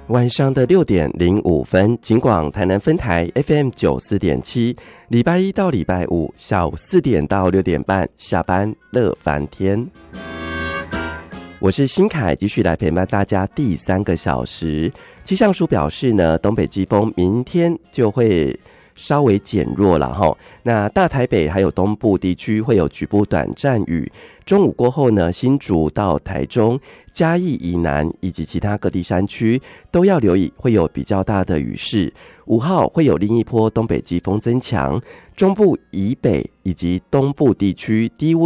晚上的6点05分，警广台南分台 FM 94.7，礼拜一到礼拜五下午4点到6点半下班乐翻天。我是新凯，继续来陪伴大家第3个小时。气象署表示呢，东北季风明天就会稍微减弱了齁，那大台北还有东部地区会有局部短暂雨，中午过后呢，新竹到台中、嘉义以南以及其他各地山区都要留意会有比较大的雨势。5号会有另一波东北季风增强，中部以北以及东部地区低温